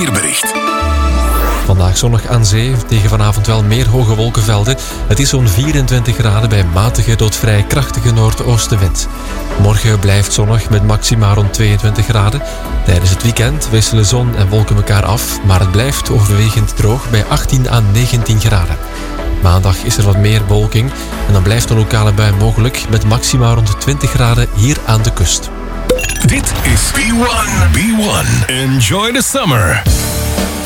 Weerbericht. Vandaag zonnig aan zee, tegen vanavond wel meer hoge wolkenvelden. Het is zo'n 24 graden bij matige tot vrij krachtige noordoostenwind. Morgen blijft zonnig met maxima rond 22 graden. Tijdens het weekend wisselen zon en wolken elkaar af, maar het blijft overwegend droog bij 18 à 19 graden. Maandag is er wat meer bewolking en dan blijft een lokale bui mogelijk met maxima rond 20 graden hier aan de kust. Dit is B1. B1. Enjoy the summer.